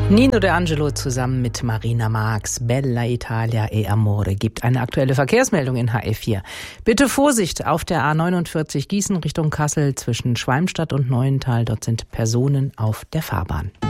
Nino De Angelo zusammen mit Marina Marx, Bella Italia e Amore, gibt eine aktuelle Verkehrsmeldung in HR4. Bitte Vorsicht auf der A49 Gießen Richtung Kassel zwischen Schwalmstadt und Neuental. Dort sind Personen auf der Fahrbahn.